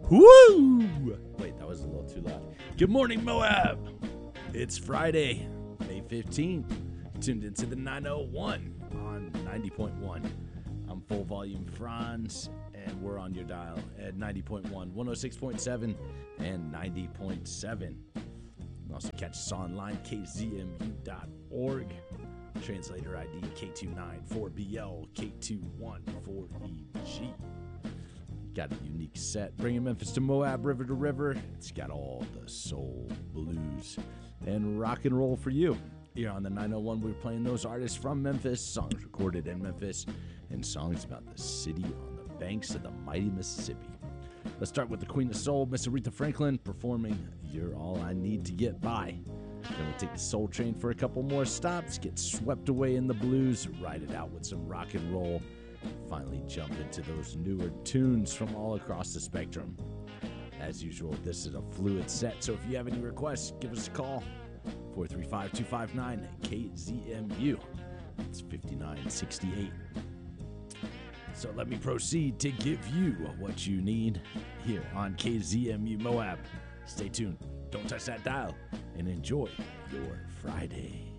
Woo! Wait, that was a little too loud. Good morning, Moab. It's Friday, May 15th. Tuned into the 901 on 90.1. I'm full volume Franz, and we're on your dial at 90.1, 106.7, and 90.7. You can also catch us online, kzmu.org. Translator ID K294BL, K214EG. Got a unique set, bringing Memphis to Moab, river to river. It's got all the soul, blues, and rock and roll for you. Here on the 901, we're playing those artists from Memphis, songs recorded in Memphis, and songs about the city on the banks of the mighty Mississippi. Let's start with the Queen of Soul, Miss Aretha Franklin, performing You're All I Need to Get By. Then we'll take the Soul Train for a couple more stops, get swept away in the blues, ride it out with some rock and roll, finally jump into those newer tunes from all across the spectrum. As usual, this is a fluid set, so if you have any requests, give us a call. 435-259-KZMU. It's 5968. So let me proceed to give you what you need here on KZMU Moab. Stay tuned, don't touch that dial, and enjoy your Friday.